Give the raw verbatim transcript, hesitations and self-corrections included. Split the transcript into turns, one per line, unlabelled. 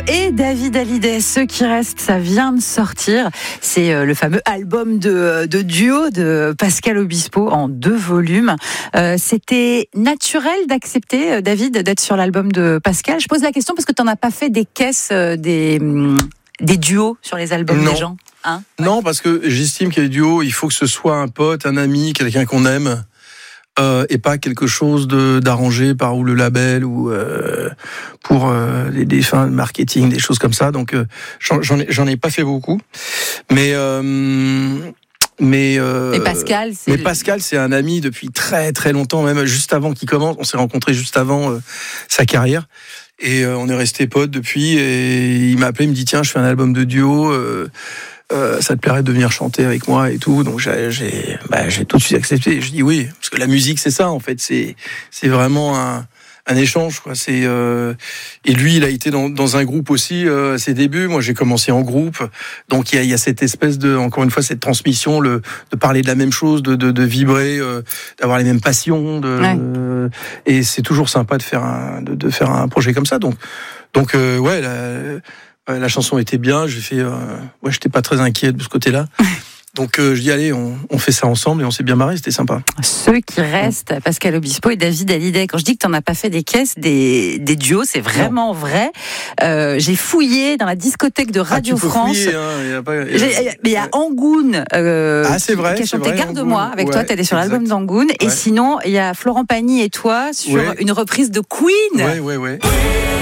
et David Hallyday. Ce qui reste, ça vient de sortir. C'est le fameux album de, de duo de Pascal Obispo en deux volumes. Euh, c'était naturel d'accepter, David, d'être sur l'album de Pascal. Je pose la question parce que tu n'en as pas fait des caisses, des, des duos sur les albums
non.
des gens. Hein ouais.
Non, parce que j'estime qu'il y a des duos, il faut que ce soit un pote, un ami, quelqu'un qu'on aime. Euh, et pas quelque chose de d'arrangé par ou le label ou euh, pour euh, des, des fins de marketing, des choses comme ça. Donc euh, j'en, j'en ai j'en ai pas fait beaucoup, mais euh, mais euh,
mais Pascal, c'est
mais Pascal, c'est un ami depuis très très longtemps, même juste avant qu'il commence. On s'est rencontrés juste avant euh, sa carrière. Et euh, on est restés potes depuis. Et il m'a appelé, il me dit tiens, je fais un album de duo. Euh, Euh, ça te plairait de venir chanter avec moi et tout. Donc j'ai, j'ai, bah, j'ai tout de suite accepté. Je dis oui, parce que la musique c'est ça en fait. C'est, c'est vraiment un, un échange quoi. C'est euh... et lui il a été dans, dans un groupe aussi euh, à ses débuts. Moi j'ai commencé en groupe. Donc il y a, il y a cette espèce de, encore une fois, cette transmission, le, de parler de la même chose, de, de, de vibrer, euh, d'avoir les mêmes passions. De,
ouais.
euh, et c'est toujours sympa de faire un, de, de faire un projet comme ça. Donc donc euh, ouais. La, La chanson était bien, j'ai fait, euh, ouais, j'étais pas très inquiet de ce côté-là. Donc euh, je dis allez, on, on fait ça ensemble et on s'est bien marré, c'était sympa.
Ceux qui restent, Pascal Obispo et David Hallyday. Quand je dis que tu n'en as pas fait des caisses, des, des duos, c'est vraiment non. vrai. Euh, j'ai fouillé dans la discothèque de Radio
ah, tu peux
France.
Fouiller, hein, y a pas, y a...
Mais il y a Angoune euh,
ah, c'est vrai,
qui a chanté
vrai,
Garde-moi
Angoune.
avec
ouais,
toi, tu allais sur
exact.
l'album d'Angoune. Ouais. Et sinon, il y a Florent Pagny et toi sur
ouais.
une reprise de Queen.
Ouais, ouais, ouais.